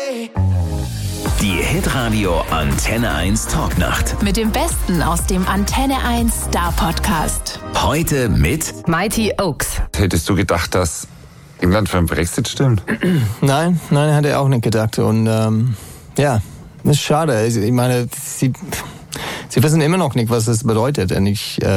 Die Hitradio Antenne 1 Talknacht. Mit dem Besten aus dem Antenne 1 Star Podcast. Heute mit Mighty Oaks. Hättest du gedacht, dass England für den Brexit stimmt? Nein, hätte er auch nicht gedacht. Und das ist schade. Ich meine, sie wissen immer noch nicht, was das bedeutet. Und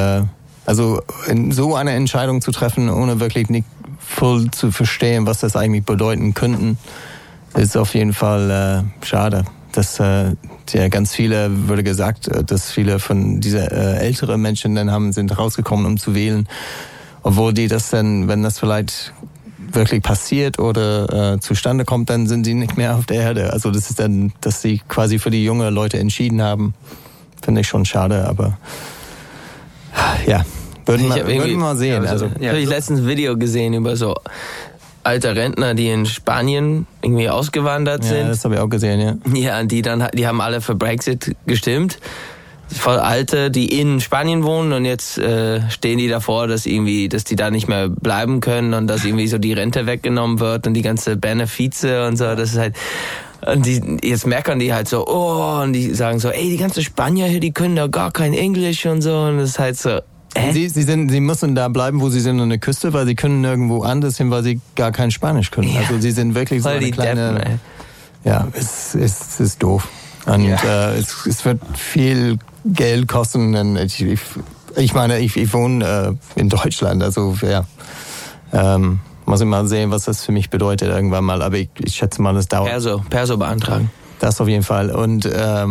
so eine Entscheidung zu treffen, ohne wirklich nicht voll zu verstehen, was das eigentlich bedeuten könnten, ist auf jeden Fall schade. Dass ganz viele, wurde gesagt, dass viele von dieser älteren Menschen dann sind rausgekommen, um zu wählen, obwohl die das dann, wenn das vielleicht wirklich passiert oder zustande kommt, dann sind sie nicht mehr auf der Erde. Also das ist dann, dass sie quasi für die jungen Leute entschieden haben, finde ich schon schade, aber ja, würden wir mal sehen. Ich habe letztens ein Video gesehen über so alte Rentner, die in Spanien irgendwie ausgewandert sind. Ja, das habe ich auch gesehen, ja. Ja, und die haben alle für Brexit gestimmt. Voll Alte, die in Spanien wohnen und jetzt stehen die davor, dass die da nicht mehr bleiben können und dass irgendwie so die Rente weggenommen wird und die ganze Benefize und so. Das ist halt, und jetzt meckern die halt so, und die sagen so, die ganzen Spanier hier, die können da gar kein Englisch und so, und das ist halt so. Sie müssen da bleiben, wo sie sind an der Küste, weil sie können nirgendwo anders hin, weil sie gar kein Spanisch können. Ja. Also sie sind wirklich so eine kleine... Deppen, ja, es ist doof. Und es wird viel Geld kosten. Und ich meine, ich wohne in Deutschland, also muss ich mal sehen, was das für mich bedeutet irgendwann mal. Aber ich schätze mal, das dauert. Perso beantragen. Das auf jeden Fall. Und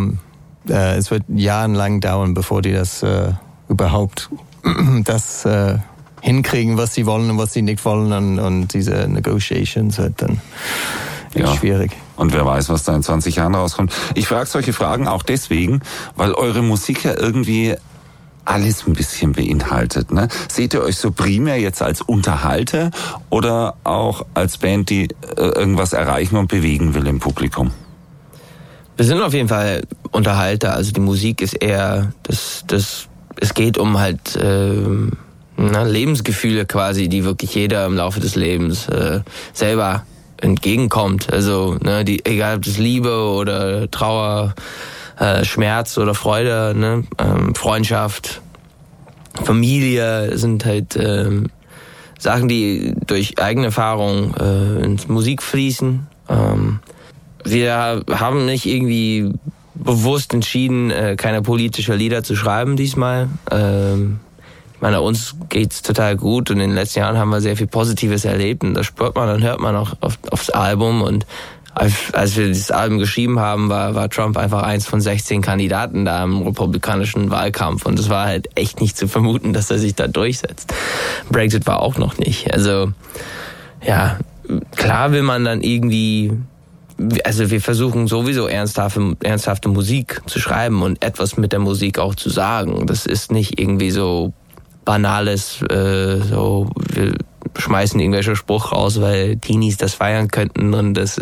es wird jahrelang dauern, bevor die das überhaupt das hinkriegen, was sie wollen und was sie nicht wollen, und diese Negotiations wird dann schwierig. Und wer weiß, was da in 20 Jahren rauskommt. Ich frage solche Fragen auch deswegen, weil eure Musik ja irgendwie alles ein bisschen beinhaltet. Ne? Seht ihr euch so primär jetzt als Unterhalter oder auch als Band, die irgendwas erreichen und bewegen will im Publikum? Wir sind auf jeden Fall Unterhalter. Also die Musik ist eher es geht um halt Lebensgefühle quasi, die wirklich jeder im Laufe des Lebens selber entgegenkommt. Also egal ob das Liebe oder Trauer, Schmerz oder Freude, Freundschaft, Familie sind halt Sachen, die durch eigene Erfahrung ins Musik fließen. Wir haben nicht irgendwie bewusst entschieden, keine politischen Lieder zu schreiben diesmal. Ich meine, uns geht's total gut und in den letzten Jahren haben wir sehr viel Positives erlebt und das spürt man und hört man auch aufs Album. Und als wir dieses Album geschrieben haben, war Trump einfach eins von 16 Kandidaten da im republikanischen Wahlkampf und es war halt echt nicht zu vermuten, dass er sich da durchsetzt. Brexit war auch noch nicht. Also ja, klar will man dann irgendwie... Also wir versuchen sowieso ernsthafte Musik zu schreiben und etwas mit der Musik auch zu sagen. Das ist nicht irgendwie so banales, wir schmeißen irgendwelche Spruch raus, weil Teenies das feiern könnten und das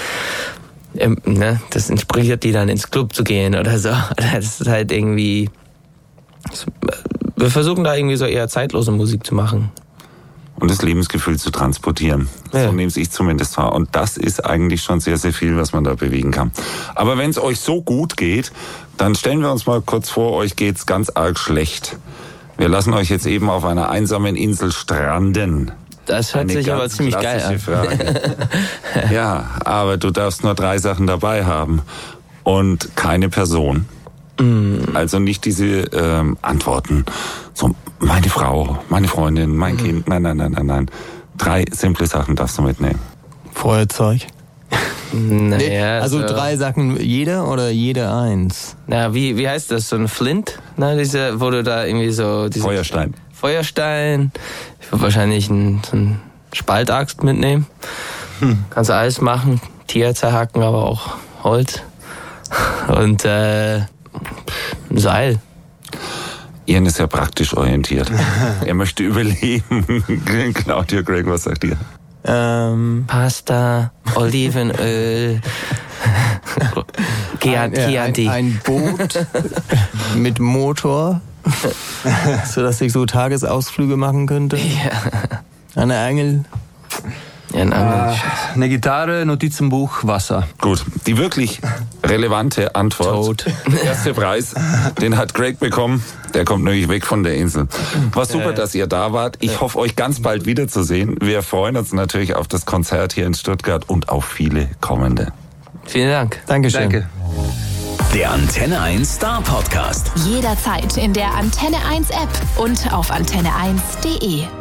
inspiriert die dann ins Club zu gehen oder so. Das ist halt irgendwie... Wir versuchen da irgendwie so eher zeitlose Musik zu machen. Und das Lebensgefühl zu transportieren. Ja. So nehme ich zumindest wahr. Und das ist eigentlich schon sehr, sehr viel, was man da bewegen kann. Aber wenn es euch so gut geht, dann stellen wir uns mal kurz vor, euch geht's ganz arg schlecht. Wir lassen euch jetzt eben auf einer einsamen Insel stranden. Das hört sich aber ziemlich geil an. Frage. Ja, aber du darfst nur 3 Sachen dabei haben und keine Person. Also nicht diese Antworten. So, meine Frau, meine Freundin, mein Kind. Nein. 3 simple Sachen darfst du mitnehmen. Feuerzeug. Naja, also 3 Sachen jeder oder jeder eins? Na, wie heißt das? So ein Flint? Na, wo du da irgendwie so... Feuerstein. Ich würde wahrscheinlich so einen Spaltaxt mitnehmen. Kannst du alles machen. Tier zerhacken, aber auch Holz. Und ein Seil. Ian ist ja praktisch orientiert. Er möchte überleben. Claudia, Greg, was sagt ihr? Pasta, Olivenöl, Chianti. Ein Boot mit Motor, sodass ich so Tagesausflüge machen könnte. Ja. Eine Angel. Eine Gitarre, Notizenbuch, Wasser. Gut, die wirklich relevante Antwort. Der erste Preis, den hat Greg bekommen. Der kommt nämlich weg von der Insel. War super, dass ihr da wart. Ich hoffe, euch ganz bald wiederzusehen. Wir freuen uns natürlich auf das Konzert hier in Stuttgart und auf viele kommende. Vielen Dank. Dankeschön. Danke. Der Antenne 1 Star Podcast. Jederzeit in der Antenne 1 App und auf antenne1.de.